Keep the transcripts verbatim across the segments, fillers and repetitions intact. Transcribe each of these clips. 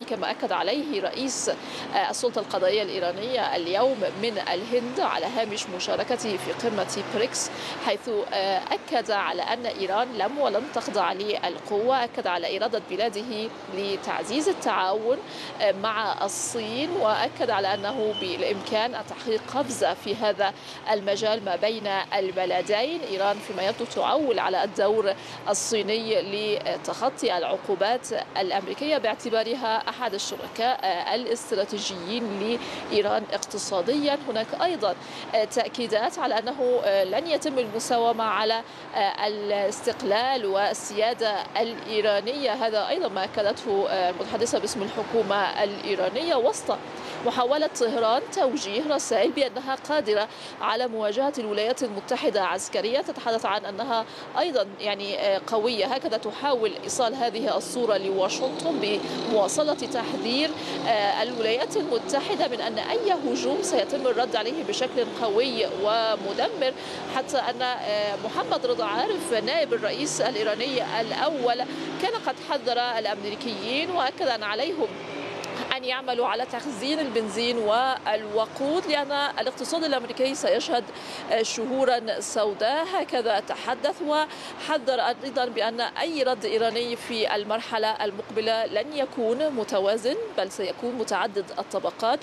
كما أكد عليه رئيس السلطة القضائية الإيرانية اليوم من الهند على هامش مشاركته في قمة بريكس، حيث أكد على أن إيران لم ولن تخضع للقوة. أكد على إرادة بلاده لتعزيز التعاون مع الصين، وأكد على أنه بالإمكان تحقيق قفزة في هذا المجال ما بين البلدين. إيران فيما يبدو تعول على الدور الصيني لتخطي العقوبات الأمريكية باعتبارها أحد الشركاء الاستراتيجيين لإيران اقتصاديا. هناك أيضا تأكيدات على أنه لن يتم المساومة على الاستقلال والسيادة الإيرانية، هذا أيضا ما أكدته المتحدثة باسم الحكومة الإيرانية وسط محاولة طهران توجيه رسائل بأنها قادرة على مواجهة الولايات المتحدة عسكريا. تتحدث عن أنها أيضا يعني قوية، هكذا تحاول إيصال هذه الصورة لواشنطن بمواصلة تحذير الولايات المتحدة من أن أي هجوم سيتم الرد عليه بشكل قوي ومدمر، حتى أن محمد رضا عارف نائب الرئيس الإيراني الأول كان قد حذر الأمريكيين وأكد أن عليهم أن يعملوا على تخزين البنزين والوقود لأن الاقتصاد الأمريكي سيشهد شهورا سوداء. هكذا تحدث وحذر أيضا بأن أي رد إيراني في المرحلة المقبلة لن يكون متوازن بل سيكون متعدد الطبقات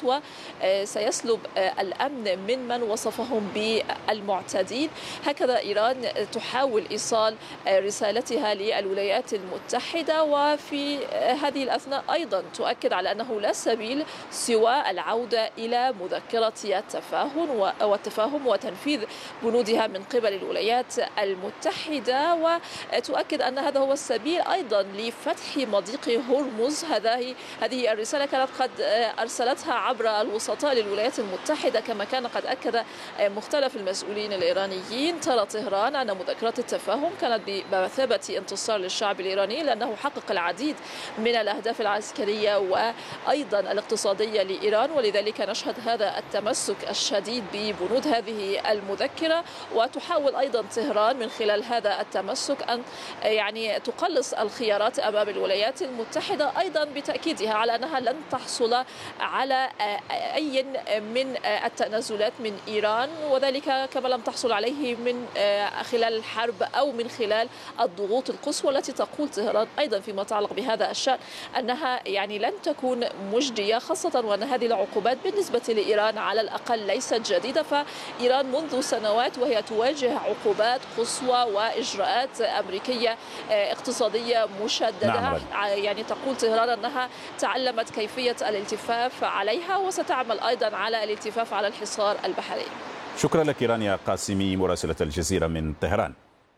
وسيسلب الأمن من من وصفهم بالمعتدين. هكذا إيران تحاول إيصال رسالتها للولايات المتحدة، وفي هذه الأثناء أيضا تؤكد على أنه لا سبيل سوى العودة إلى مذكرة التفاهم والتفاهم وتنفيذ بنودها من قبل الولايات المتحدة، وتؤكد أن هذا هو السبيل أيضا لفتح مضيق هرمز. هذه هذه الرسالة كانت قد أرسلتها عبر الوسطاء للولايات المتحدة، كما كان قد أكد مختلف المسؤولين الإيرانيين. ترى طهران أن مذكرة التفاهم كانت بمثابة انتصار للشعب الإيراني لأنه حقق العديد من الأهداف العسكرية وأيضا الاقتصادية لإيران، ولذلك نشهد هذا التمسك الشديد ببنود هذه المذكرة. وتحاول أيضا طهران من خلال هذا التمسك أن يعني تقلص الخيارات أمام الولايات المتحدة، أيضا بتأكيدها على أنها لن تحصل على أي من التنازلات من إيران، وذلك كما لم تحصل عليه من خلال الحرب أو من خلال الضغوط القصوى التي تقول طهران أيضا فيما يتعلق بهذا الشأن أنها يعني لن تكون مجدية، خاصة وأن هذه العقوبات بالنسبة لإيران على الأقل ليست جديدة. فإيران منذ سنوات وهي تواجه عقوبات قصوى وإجراءات أمريكية اقتصادية مشددة. نعم. يعني تقول طهران أنها تعلمت كيفية الالتفاف عليها وستعمل أيضا على الالتفاف على الحصار البحري. شكرا لك رانيا قاسمي مراسلة الجزيرة من طهران.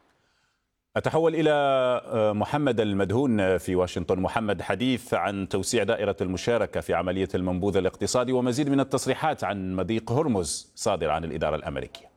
أتحول إلى محمد المدهون في واشنطن. محمد، حديث عن توسيع دائرة المشاركة في عملية المنبوذ الاقتصادي ومزيد من التصريحات عن مضيق هرمز صادر عن الإدارة الأمريكية.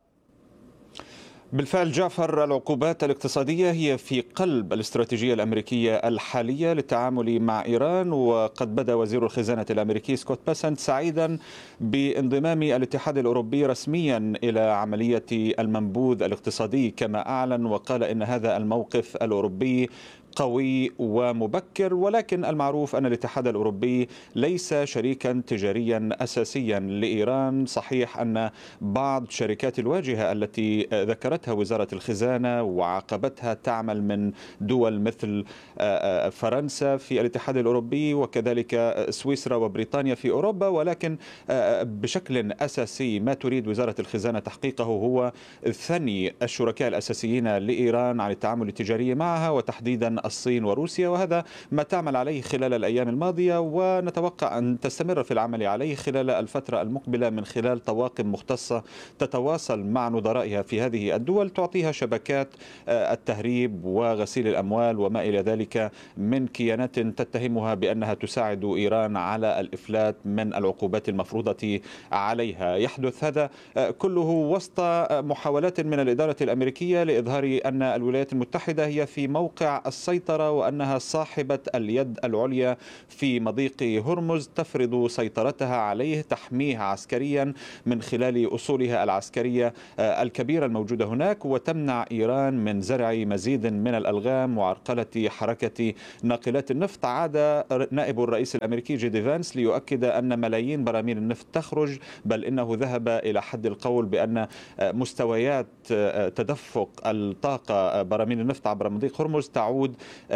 بالفعل جعفر، العقوبات الاقتصادية هي في قلب الاستراتيجية الأمريكية الحالية للتعامل مع إيران، وقد بدأ وزير الخزانة الأمريكي سكوت بيسنت سعيدا بانضمام الاتحاد الأوروبي رسميا إلى عملية المنبوذ الاقتصادي كما أعلن، وقال إن هذا الموقف الأوروبي قوي ومبكر، ولكن المعروف أن الاتحاد الأوروبي ليس شريكا تجاريا أساسيا لإيران. صحيح أن بعض شركات الواجهة التي ذكرتها وزارة الخزانة وعاقبتها تعمل من دول مثل فرنسا في الاتحاد الأوروبي وكذلك سويسرا وبريطانيا في أوروبا، ولكن بشكل أساسي ما تريد وزارة الخزانة تحقيقه هو ثني الشركاء الأساسيين لإيران عن التعامل التجاري معها، وتحديدا الصين وروسيا، وهذا ما تعمل عليه خلال الأيام الماضية، ونتوقع أن تستمر في العمل عليه خلال الفترة المقبلة من خلال طواقم مختصة تتواصل مع نظرائها في هذه الدول تعطيها شبكات التهريب وغسيل الأموال وما إلى ذلك من كيانات تتهمها بأنها تساعد إيران على الإفلات من العقوبات المفروضة عليها. يحدث هذا كله وسط محاولات من الإدارة الأمريكية لإظهار أن الولايات المتحدة هي في موقع الصيد السيطرة وأنها صاحبة اليد العليا في مضيق هرمز، تفرض سيطرتها عليه، تحميه عسكريا من خلال أصولها العسكرية الكبيرة الموجودة هناك، وتمنع إيران من زرع مزيد من الألغام وعرقلة حركة ناقلات النفط. عاد نائب الرئيس الأمريكي جي دي فانس ليؤكد أن ملايين براميل النفط تخرج، بل إنه ذهب إلى حد القول بأن مستويات تدفق الطاقة براميل النفط عبر مضيق هرمز تعود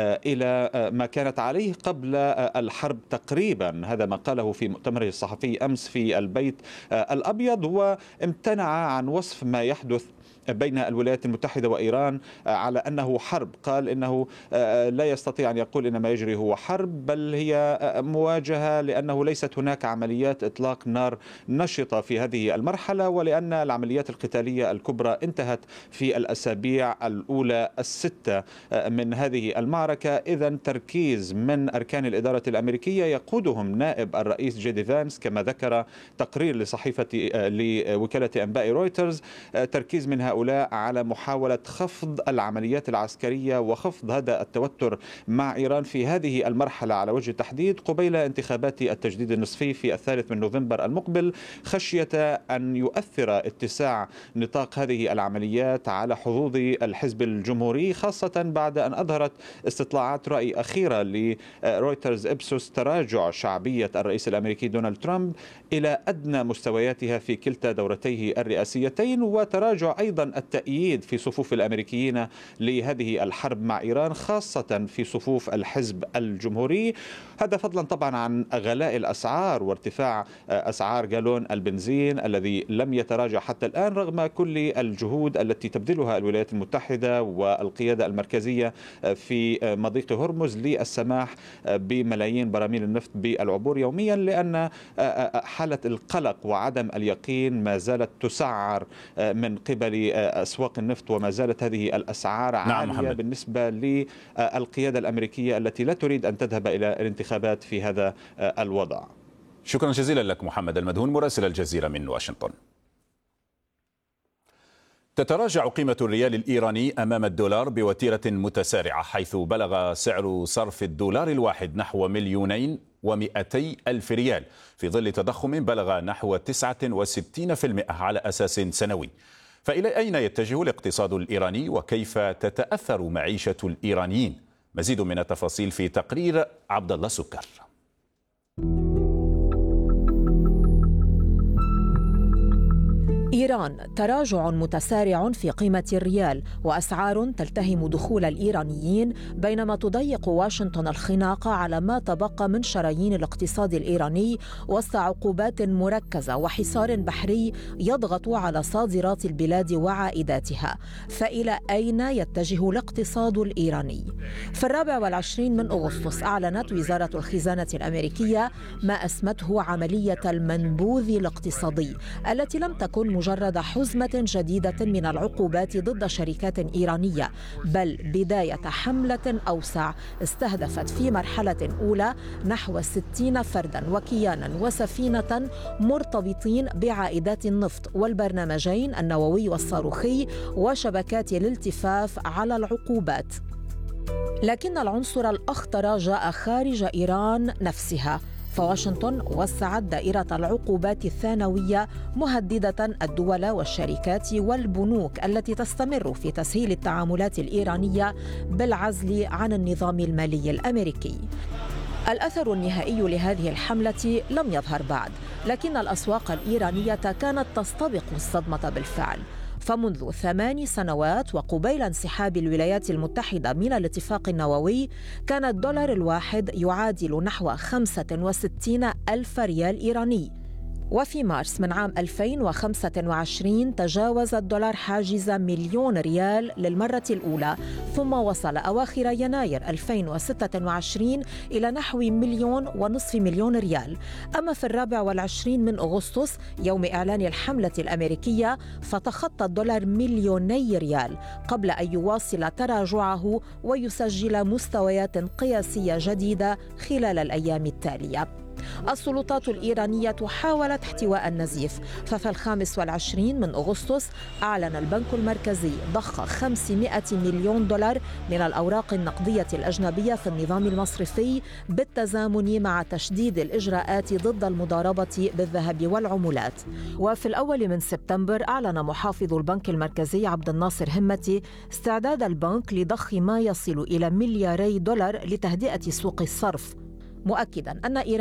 إلى ما كانت عليه قبل الحرب تقريبا. هذا ما قاله في مؤتمره الصحفي أمس في البيت الأبيض، وامتنع عن وصف ما يحدث بين الولايات المتحدة وإيران على أنه حرب. قال إنه لا يستطيع أن يقول إن ما يجري هو حرب، بل هي مواجهة، لأنه ليست هناك عمليات إطلاق نار نشطة في هذه المرحلة، ولأن العمليات القتالية الكبرى انتهت في الأسابيع الأولى الستة من هذه المعركة. إذن تركيز من أركان الإدارة الأمريكية يقودهم نائب الرئيس جي دي فانس كما ذكر تقرير لصحيفة لوكالة أنباء رويترز، تركيز من هؤلاء على محاولة خفض العمليات العسكرية وخفض هذا التوتر مع إيران في هذه المرحلة على وجه التحديد قبيل انتخابات التجديد النصفي في الثالث من نوفمبر المقبل، خشية أن يؤثر اتساع نطاق هذه العمليات على حظوظ الحزب الجمهوري، خاصة بعد أن أظهرت استطلاعات رأي أخيرة لرويترز إبسوس تراجع شعبية الرئيس الأمريكي دونالد ترامب إلى أدنى مستوياتها في كلتا دورتيه الرئاسيتين، وتراجع أيضا التأييد في صفوف الأمريكيين لهذه الحرب مع إيران، خاصة في صفوف الحزب الجمهوري. هذا فضلا طبعا عن غلاء الأسعار وارتفاع أسعار جالون البنزين الذي لم يتراجع حتى الآن رغم كل الجهود التي تبذلها الولايات المتحدة والقيادة المركزية في مضيق هرمز للسماح بملايين براميل النفط بالعبور يوميا، لأن حالة القلق وعدم اليقين ما زالت تسعر من قبل أسواق النفط، وما زالت هذه الأسعار عالية. نعم بالنسبة للقيادة الأمريكية التي لا تريد أن تذهب إلى الانتخابات في هذا الوضع. شكرا جزيلا لك محمد المدهون مراسل الجزيرة من واشنطن. تتراجع قيمة الريال الإيراني أمام الدولار بوتيرة متسارعة، حيث بلغ سعر صرف الدولار الواحد نحو مليونين ومئتي ألف ريال في ظل تضخم بلغ نحو تسعة وستين بالمئة على أساس سنوي. فإلى أين يتجه الاقتصاد الإيراني وكيف تتأثر معيشة الإيرانيين؟ مزيد من التفاصيل في تقرير عبد الله سكر. إيران تراجع متسارع في قيمة الريال وأسعار تلتهم دخول الإيرانيين، بينما تضيق واشنطن الخناق على ما تبقى من شرايين الاقتصاد الإيراني وسط عقوبات مركزة وحصار بحري يضغط على صادرات البلاد وعائداتها. فإلى أين يتجه الاقتصاد الإيراني؟ في الرابع والعشرين من أغسطس أعلنت وزارة الخزانة الأمريكية ما أسمته عملية المنبوذ الاقتصادي التي لم تكن مجرد حزمة جديدة من العقوبات ضد شركات إيرانية، بل بداية حملة أوسع استهدفت في مرحلة أولى نحو ستين فردا وكيانا وسفينة مرتبطين بعائدات النفط والبرنامجين النووي والصاروخي وشبكات الالتفاف على العقوبات. لكن العنصر الأخطر جاء خارج إيران نفسها، فواشنطن وسعت دائرة العقوبات الثانوية مهددة الدول والشركات والبنوك التي تستمر في تسهيل التعاملات الإيرانية بالعزل عن النظام المالي الأمريكي. الأثر النهائي لهذه الحملة لم يظهر بعد، لكن الأسواق الإيرانية كانت تستبق الصدمة بالفعل. فمنذ ثمان سنوات وقبيل انسحاب الولايات المتحدة من الاتفاق النووي كان الدولار الواحد يعادل نحو خمسة وستين ألف ريال إيراني، وفي مارس من عام ألفين وخمسة وعشرين تجاوز الدولار حاجز مليون ريال للمرة الأولى، ثم وصل أواخر يناير ألفين وستة وعشرين إلى نحو مليون ونصف مليون ريال. أما في الرابع والعشرين من أغسطس يوم إعلان الحملة الأمريكية فتخطى الدولار مليوني ريال قبل أن يواصل تراجعه ويسجل مستويات قياسية جديدة خلال الأيام التالية. السلطات الإيرانية حاولت احتواء النزيف، ففي الخامس والعشرين من أغسطس أعلن البنك المركزي ضخ خمسمائة مليون دولار من الأوراق النقدية الأجنبية في النظام المصرفي بالتزامن مع تشديد الإجراءات ضد المضاربة بالذهب والعملات. وفي الأول من سبتمبر أعلن محافظ البنك المركزي عبد الناصر همتي استعداد البنك لضخ ما يصل إلى ملياري دولار لتهدئة سوق الصرف، مؤكدا أن إيران